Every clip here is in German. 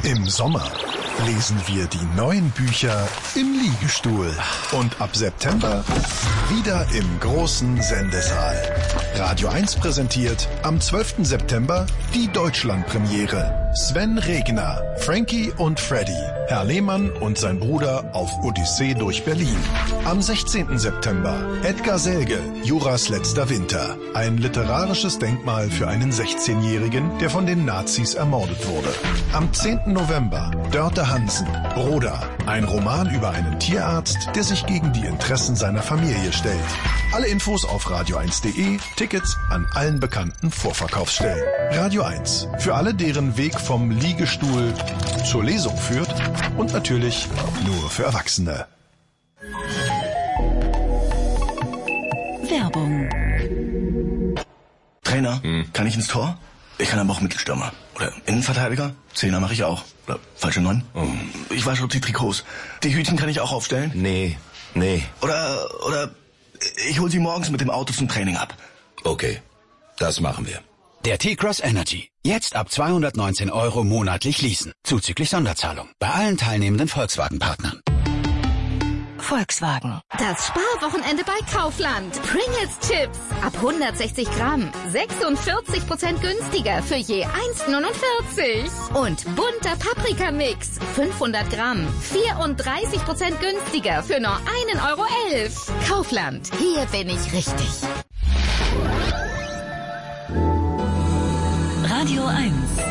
Im Sommer lesen wir die neuen Bücher im Liegestuhl. Und ab September wieder im großen Sendesaal. Radio 1 präsentiert am 12. September die Deutschlandpremiere. Sven Regner, Frankie und Freddy, Herr Lehmann und sein Bruder auf Odyssee durch Berlin. Am 16. September Edgar Selge, Juras letzter Winter. Ein literarisches Denkmal für einen 16-Jährigen, der von den Nazis ermordet wurde. Am 10. November Dörte Hansen, Broda. Ein Roman über einen Tierarzt, der sich gegen die Interessen seiner Familie stellt. Alle Infos auf radio1.de, Tickets an allen bekannten Vorverkaufsstellen. Radio 1, für alle, deren Weg vom Liegestuhl zur Lesung führt und natürlich nur für Erwachsene. Werbung. Trainer, kann ich ins Tor? Ich kann aber auch Mittelstürmer. Oder Innenverteidiger? Zehner mache ich auch. Oder falsche 9? Ich wasche auch die Trikots. Die Hütchen kann ich auch aufstellen? Nee. Oder ich hol sie morgens mit dem Auto zum Training ab. Okay, das machen wir. Der T-Cross Energy. Jetzt ab 219 € monatlich leasen. Zuzüglich Sonderzahlung. Bei allen teilnehmenden Volkswagen-Partnern. Volkswagen. Das Sparwochenende bei Kaufland. Pringles Chips. Ab 160 Gramm. 46% günstiger für je 1,49. Und bunter Paprikamix. 500 Gramm. 34% günstiger für nur 1,11 €. Kaufland. Hier bin ich richtig. Radio 1.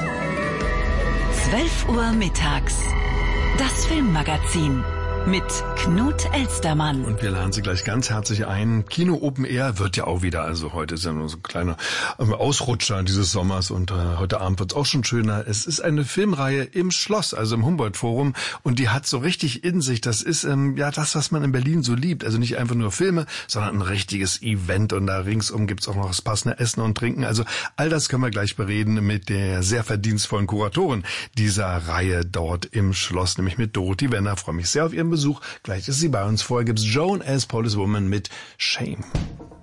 12 Uhr mittags. Das Filmmagazin. Mit Knut Elstermann. Und wir laden Sie gleich ganz herzlich ein. Kino Open Air wird ja auch wieder, also heute ist ja nur so ein kleiner Ausrutscher dieses Sommers und heute Abend wird es auch schon schöner. Es ist eine Filmreihe im Schloss, also im Humboldt-Forum, und die hat so richtig in sich, das ist das, was man in Berlin so liebt. Also nicht einfach nur Filme, sondern ein richtiges Event, und da ringsum gibt's auch noch das passende Essen und Trinken. Also all das können wir gleich bereden mit der sehr verdienstvollen Kuratorin dieser Reihe dort im Schloss, nämlich mit Dorothee Wenner. Ich freue mich sehr auf Ihren Besuch. Gleich ist sie bei uns. Vorher gibt's Joan as Policewoman mit Shame.